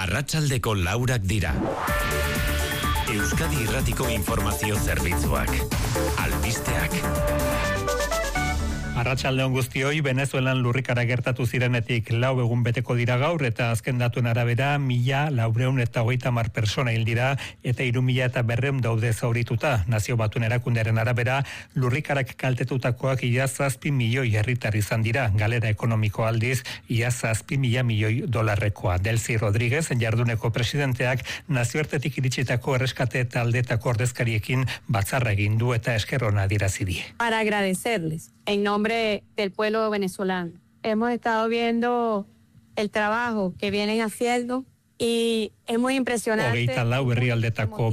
Arratsaldeko 4 dira. Euskadi Irratiko Informazio Zerbitzuak. Albisteak. Arratsaldeon guztioi, Venezuelan lurrikara gertatu zirenetik 4 egun beteko dira gaur, eta azken datuen arabera 1.430 persona hil dira, eta 3.200 daude zaurituta. Nazio Batuen Erakundearen arabera, lurrikarak kaltetutakoak ia 7 milioi herritar izan dira. Galera ekonomiko aldiz, ia 7 milioi dolarrekoa. Delcy Rodríguez, jarduneko presidenteak, nazioartetik iritsitako erreskate taldetako ordezkariekin batzarra egin du eta esker ona adierazi die. Para agradecerles en nombre del pueblo venezolano. Hemos estado viendo el trabajo que vienen haciendo y es muy impresionante. 24 herrialdetako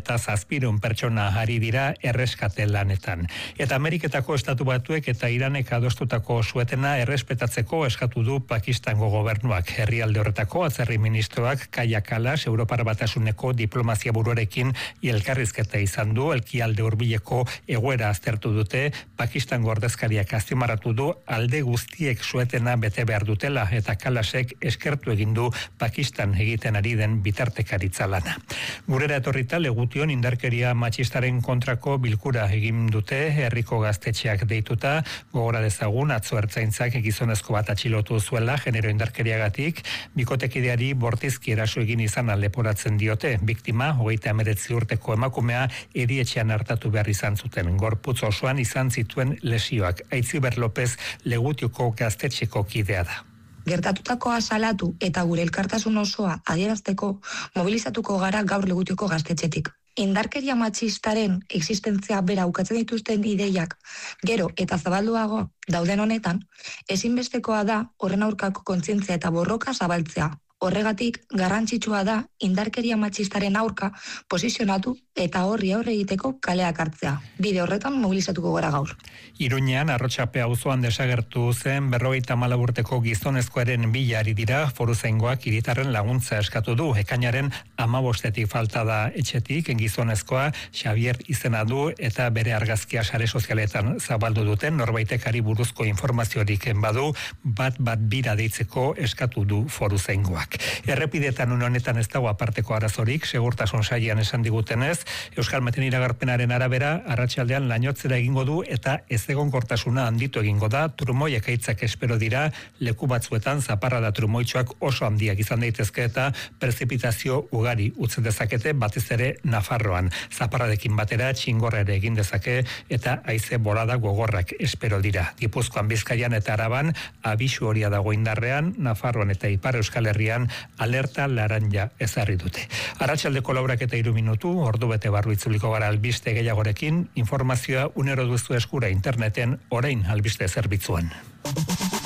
2.700 pertsona ari dira erreskate lanetan. Eta Ameriketako Estatu Batuek eta Iranek adostutako suetena errespetatzeko eskatu du Pakistango gobernuak. Herrialde horretako atzerri ministroak Kaja Kallas Europar Batasuneko diplomazia buruarekin elkarrizketa izan du. Elkialde hurbileko egoera aztertu dute. Pakistango ordezkariak azpimarratu du alde guztiek suetena bete behar dutela, eta Kallasek eskertu egin du Pakistan egiten ari den bitartekaritza lana. Gurera etorrita Legution indarkeria matxistaren kontrako bilkura egin dute, herriko gaztetxeak deituta. Gogora dezagun, atzo ertzaintzak gizonezko bat atxilotu zuela genero indarkeriagatik, bikotekideari bortizki eraso egin izan leporatzen diote. Biktima, 39 urteko emakumea, erietxean hartatu behar izan zuten. Gorputz osoan izan zituen lesioak. Aitziber López Legutioko gaztetxeko kidea da. Gertatutakoa salatu eta gure elkartasun osoa adierazteko mobilizatuko gara gaur Legutioko gaztetxetik. Indarkeria matxistaren existentzia bera ukatzen dituzten ideiak gero eta zabalduago dauden honetan, ezinbestekoa da horren aurkako kontzientzia eta borroka zabaltzea. Horregatik, garrantzitsua da indarkeria matxistaren aurka posizionatu eta horri aurre egiteko kaleak hartzea. Bide horretan mobilizatuko gara gaur. Iruñean, Arrotxape auzoan desagertu zen 54 urteko gizonezkoaren bila ari dira, foruzaingoak hiritarren laguntza eskatu du. Ekainaren 15etik falta da etxetik, gizonezkoa Xavier izena du eta bere argazkia sare sozialetan zabaldu duten. Norbaitekari buruzko informaziorik badu, bat bira deitzeko eskatu du foruzaingoak. Errepidetan honetan ez dago aparteko arazorik, segurtasun sailean esan digutenez, Euskal Meten iragarpenaren arabera, arratsaldean lainotzera egingo du eta ezegonkortasuna handitu egingo da. Trumoi ekaitzak espero dira, leku batzuetan zaparrada trumoitxoak oso handiak izan daitezke eta prezipitazio ugari utzen dezakete, batez ere Nafarroan. Zaparradekin batera txingorra ere egin dezake eta haize bolada gogorrak espero dira. Gipuzkoan, Bizkaian eta Araban abisu horia dago indarrean, Nafarroan eta Ipar Euskal Herrian alerta laranja ezarri dute. Arratsaldeko 4:03 minutu, ordu bete barru itzuliko gara albiste gehiagorekin, informazioa unero duzu eskura interneten, orain albiste zerbitzuan.